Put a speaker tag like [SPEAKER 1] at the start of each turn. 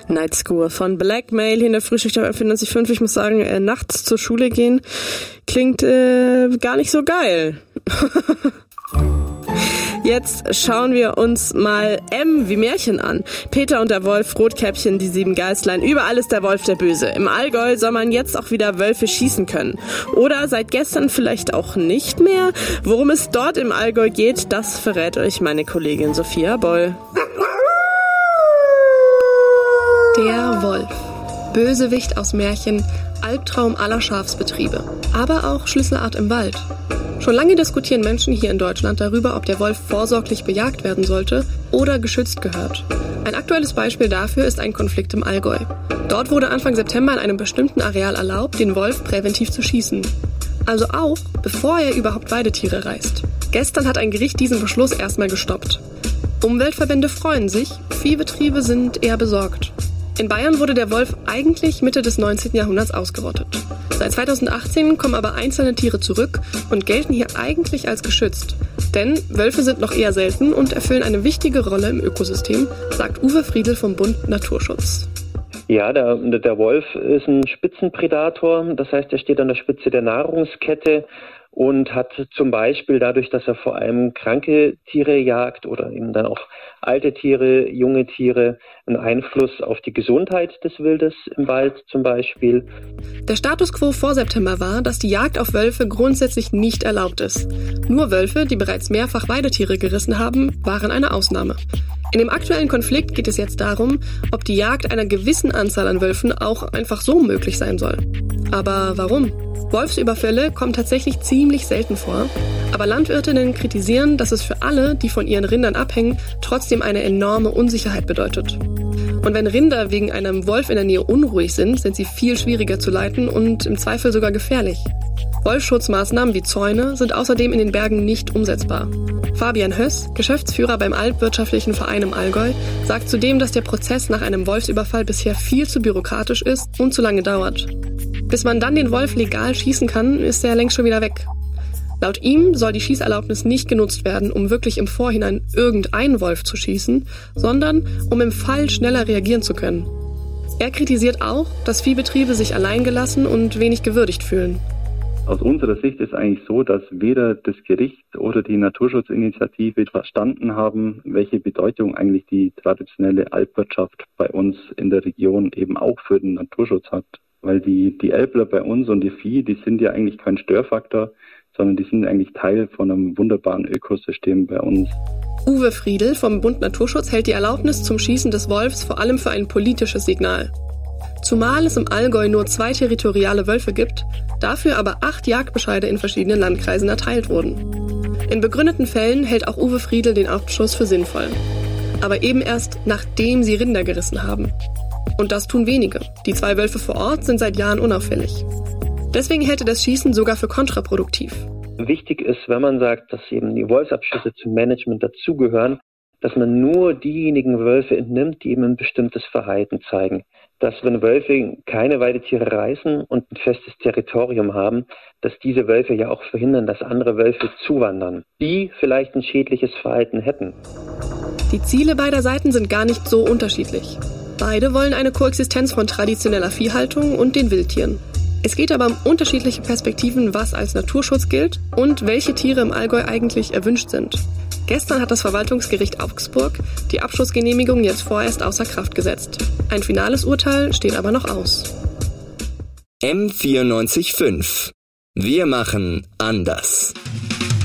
[SPEAKER 1] Night School von Blackmail hier in der Frühschicht auf 94.5. Ich muss sagen, nachts zur Schule gehen klingt gar nicht so geil. Jetzt schauen wir uns mal M wie Märchen an. Peter und der Wolf, Rotkäppchen, die 7 Geißlein, überall ist der Wolf der Böse. Im Allgäu soll man jetzt auch wieder Wölfe schießen können. Oder seit gestern vielleicht auch nicht mehr. Worum es dort im Allgäu geht, das verrät euch meine Kollegin Sophia Boll.
[SPEAKER 2] Der Wolf. Bösewicht aus Märchen, Albtraum aller Schafsbetriebe. Aber auch Schlüsselart im Wald. Schon lange diskutieren Menschen hier in Deutschland darüber, ob der Wolf vorsorglich bejagt werden sollte oder geschützt gehört. Ein aktuelles Beispiel dafür ist ein Konflikt im Allgäu. Dort wurde Anfang September in einem bestimmten Areal erlaubt, den Wolf präventiv zu schießen. Also auch, bevor er überhaupt Weidetiere reißt. Gestern hat ein Gericht diesen Beschluss erstmal gestoppt. Umweltverbände freuen sich, Viehbetriebe sind eher besorgt. In Bayern wurde der Wolf eigentlich Mitte des 19. Jahrhunderts ausgerottet. Seit 2018 kommen aber einzelne Tiere zurück und gelten hier eigentlich als geschützt. Denn Wölfe sind noch eher selten und erfüllen eine wichtige Rolle im Ökosystem, sagt Uwe Friedl vom Bund Naturschutz.
[SPEAKER 3] Ja, der Wolf ist ein Spitzenpredator, das heißt, er steht an der Spitze der Nahrungskette und hat zum Beispiel dadurch, dass er vor allem kranke Tiere jagt oder eben dann auch alte Tiere, junge Tiere, einen Einfluss auf die Gesundheit des Wildes im Wald zum Beispiel.
[SPEAKER 2] Der Status quo vor September war, dass die Jagd auf Wölfe grundsätzlich nicht erlaubt ist. Nur Wölfe, die bereits mehrfach Weidetiere gerissen haben, waren eine Ausnahme. In dem aktuellen Konflikt geht es jetzt darum, ob die Jagd einer gewissen Anzahl an Wölfen auch einfach so möglich sein soll. Aber warum? Wolfsüberfälle kommen tatsächlich ziemlich selten vor, aber Landwirtinnen kritisieren, dass es für alle, die von ihren Rindern abhängen, trotzdem eine enorme Unsicherheit bedeutet. Und wenn Rinder wegen einem Wolf in der Nähe unruhig sind, sind sie viel schwieriger zu leiten und im Zweifel sogar gefährlich. Wolfsschutzmaßnahmen wie Zäune sind außerdem in den Bergen nicht umsetzbar. Fabian Höss, Geschäftsführer beim Altwirtschaftlichen Verein im Allgäu, sagt zudem, dass der Prozess nach einem Wolfsüberfall bisher viel zu bürokratisch ist und zu lange dauert. Bis man dann den Wolf legal schießen kann, ist er längst schon wieder weg. Laut ihm soll die Schießerlaubnis nicht genutzt werden, um wirklich im Vorhinein irgendeinen Wolf zu schießen, sondern um im Fall schneller reagieren zu können. Er kritisiert auch, dass Viehbetriebe sich alleingelassen und wenig gewürdigt fühlen.
[SPEAKER 4] Aus unserer Sicht ist eigentlich so, dass weder das Gericht oder die Naturschutzinitiative verstanden haben, welche Bedeutung eigentlich die traditionelle Alpwirtschaft bei uns in der Region eben auch für den Naturschutz hat. Weil die Älpler bei uns und die Vieh, die sind ja eigentlich kein Störfaktor, sondern die sind eigentlich Teil von einem wunderbaren Ökosystem bei uns.
[SPEAKER 2] Uwe Friedl vom Bund Naturschutz hält die Erlaubnis zum Schießen des Wolfs vor allem für ein politisches Signal. Zumal es im Allgäu nur 2 territoriale Wölfe gibt, dafür aber 8 Jagdbescheide in verschiedenen Landkreisen erteilt wurden. In begründeten Fällen hält auch Uwe Friedl den Abschuss für sinnvoll. Aber eben erst, nachdem sie Rinder gerissen haben. Und das tun wenige. Die 2 Wölfe vor Ort sind seit Jahren unauffällig. Deswegen hält er das Schießen sogar für kontraproduktiv.
[SPEAKER 3] Wichtig ist, wenn man sagt, dass eben die Wolfsabschüsse zum Management dazugehören, dass man nur diejenigen Wölfe entnimmt, die eben ein bestimmtes Verhalten zeigen. Dass wenn Wölfe keine Weidetiere reißen und ein festes Territorium haben, dass diese Wölfe ja auch verhindern, dass andere Wölfe zuwandern, die vielleicht ein schädliches Verhalten hätten.
[SPEAKER 2] Die Ziele beider Seiten sind gar nicht so unterschiedlich. Beide wollen eine Koexistenz von traditioneller Viehhaltung und den Wildtieren. Es geht aber um unterschiedliche Perspektiven, was als Naturschutz gilt und welche Tiere im Allgäu eigentlich erwünscht sind. Gestern hat das Verwaltungsgericht Augsburg die Abschussgenehmigung jetzt vorerst außer Kraft gesetzt. Ein finales Urteil steht aber noch aus.
[SPEAKER 5] M94.5. Wir machen anders.